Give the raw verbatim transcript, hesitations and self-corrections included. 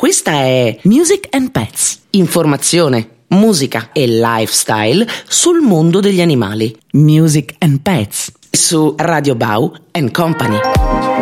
Questa è Music and Pets, informazione, musica e lifestyle sul mondo degli animali. Music and Pets su Radio Bau and Company.